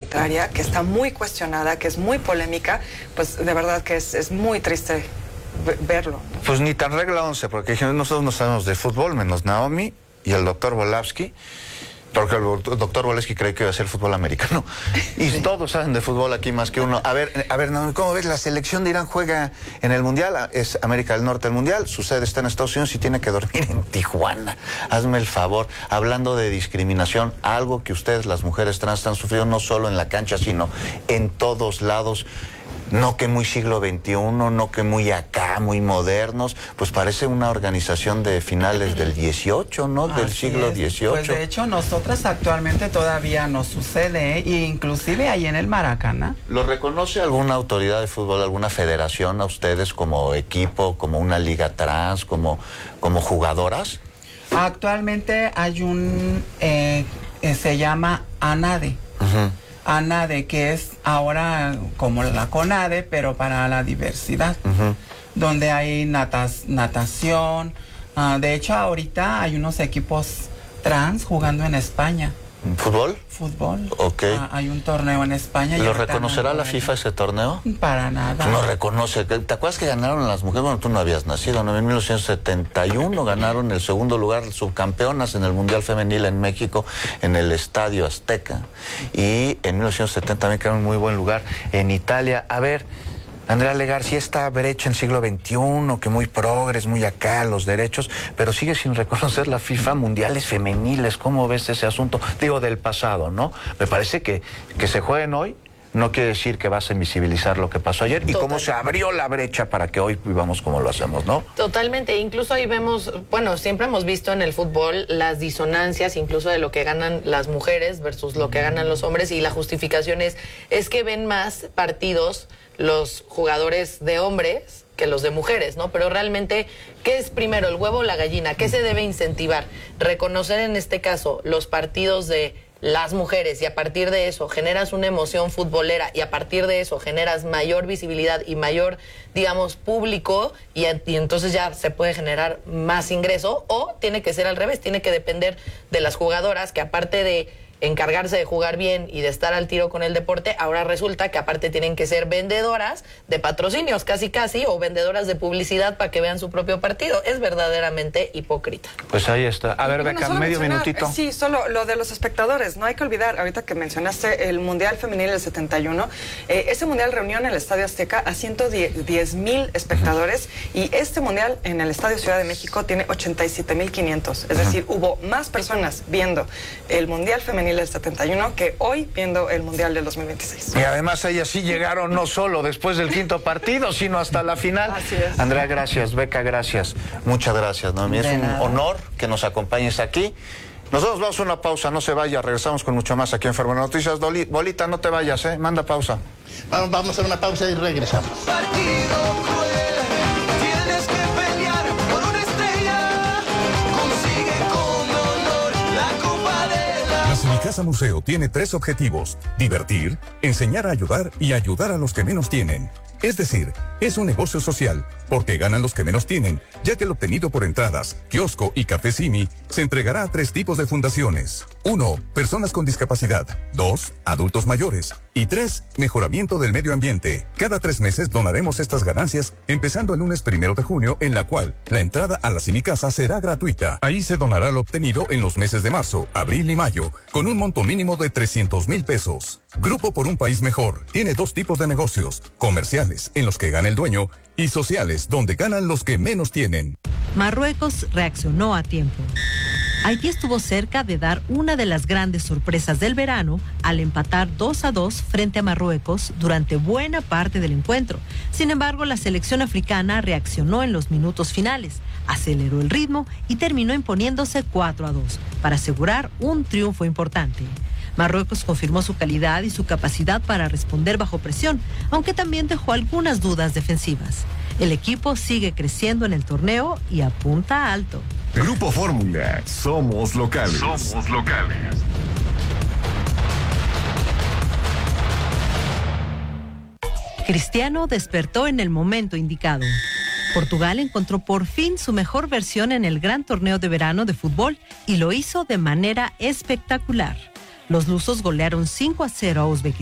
arbitraria, que está muy cuestionada, que es muy polémica, pues de verdad que es muy triste verlo, ¿no? Pues ni tan regla 11, porque nosotros no sabemos de fútbol, menos Naomi y el doctor Volavsky, porque el doctor Volavsky cree que va a ser fútbol americano. Y todos saben de fútbol aquí más que uno. A ver, Naomi, ¿cómo ves? La selección de Irán juega en el Mundial, es América del Norte el Mundial, su sede está en Estados Unidos y tiene que dormir en Tijuana. Hazme el favor, hablando de discriminación, algo que ustedes, las mujeres trans, están sufriendo no solo en la cancha, sino en todos lados. No que muy siglo XXI, no que muy acá, muy modernos, pues parece una organización de finales del XVIII, ¿no? Del siglo XVIII. Pues de hecho, nosotras actualmente todavía nos sucede, e inclusive ahí en el Maracaná. ¿Lo reconoce alguna autoridad de fútbol, alguna federación a ustedes como equipo, como una liga trans, como jugadoras? Actualmente hay un, se llama ANADE. ANADE, que es ahora como la CONADE, pero para la diversidad, donde hay natación. De hecho, ahorita hay unos equipos trans jugando en España. ¿Fútbol? Fútbol. Ok. Hay un torneo en España. ¿Lo reconocerá la FIFA ese torneo? Para nada. No reconoce. ¿Te acuerdas que ganaron las mujeres? Bueno, tú no habías nacido, ¿no? En 1971 ganaron el segundo lugar, subcampeonas en el Mundial Femenil en México, en el Estadio Azteca. Y en 1970 también quedaron en muy buen lugar en Italia. A ver, Andrea Legar, sí esta brecha en siglo XXI, que muy progres, muy acá, los derechos, pero sigue sin reconocer la FIFA mundiales femeniles. ¿Cómo ves ese asunto? Digo, del pasado, ¿no? Me parece que se jueguen hoy no quiere decir que vas a invisibilizar lo que pasó ayer y cómo se abrió la brecha para que hoy vivamos como lo hacemos, ¿no? Totalmente, incluso ahí vemos, bueno, siempre hemos visto en el fútbol las disonancias incluso de lo que ganan las mujeres versus lo que ganan los hombres, y la justificación es que ven más partidos los jugadores de hombres que los de mujeres, ¿no? Pero realmente, ¿qué es primero, el huevo o la gallina? ¿Qué se debe incentivar? Reconocer en este caso los partidos de las mujeres, y a partir de eso generas una emoción futbolera, y a partir de eso generas mayor visibilidad y mayor, digamos, público, y entonces ya se puede generar más ingreso. O tiene que ser al revés, tiene que depender de las jugadoras, que aparte de encargarse de jugar bien y de estar al tiro con el deporte, ahora resulta que aparte tienen que ser vendedoras de patrocinios, casi, o vendedoras de publicidad para que vean su propio partido. Es verdaderamente hipócrita. Pues ahí está. A ver, Beca, medio minutito. Sí, solo lo de los espectadores. No hay que olvidar, ahorita que mencionaste el Mundial Femenil del 71, ese Mundial reunió en el Estadio Azteca a 110,000 espectadores, y este Mundial en el Estadio Ciudad de México tiene 87,500. Es decir, hubo más personas viendo el Mundial Femenil del 71 que hoy viendo el Mundial del 2026. Y además ellas sí llegaron no solo después del quinto partido, sino hasta la final. Así es. Andrea, gracias. Beca, gracias. Muchas gracias, Noemí. Es un honor que nos acompañes aquí. Nosotros vamos a una pausa, no se vaya, regresamos con mucho más aquí en Fórmula Noticias. Bolita, no te vayas, manda pausa. Vamos a hacer una pausa y regresamos. Casa Museo tiene 3 objetivos: divertir, enseñar a ayudar y ayudar a los que menos tienen. Es decir, es un negocio social, porque ganan los que menos tienen, ya que el obtenido por entradas, kiosco y café Simi se entregará a 3 tipos de fundaciones. 1. Personas con discapacidad. 2. Adultos mayores. Y 3. Mejoramiento del medio ambiente. Cada 3 meses donaremos estas ganancias, empezando el lunes 1 de junio, en la cual la entrada a la Simi Casa será gratuita. Ahí se donará lo obtenido en los meses de marzo, abril y mayo, con un monto mínimo de 300,000 pesos. Grupo por un País Mejor tiene 2 tipos de negocios: comerciales, en los que gana el dueño, y sociales, donde ganan los que menos tienen. Marruecos reaccionó a tiempo. Haití estuvo cerca de dar una de las grandes sorpresas del verano al empatar 2-2 frente a Marruecos durante buena parte del encuentro. Sin embargo, la selección africana reaccionó en los minutos finales, aceleró el ritmo y terminó imponiéndose 4-2 para asegurar un triunfo importante. Marruecos confirmó su calidad y su capacidad para responder bajo presión, aunque también dejó algunas dudas defensivas. El equipo sigue creciendo en el torneo y apunta alto. Grupo Fórmula, somos locales. Somos locales. Cristiano despertó en el momento indicado. Portugal encontró por fin su mejor versión en el gran torneo de verano de fútbol y lo hizo de manera espectacular. Los lusos golearon 5-0 a Uzbekistán.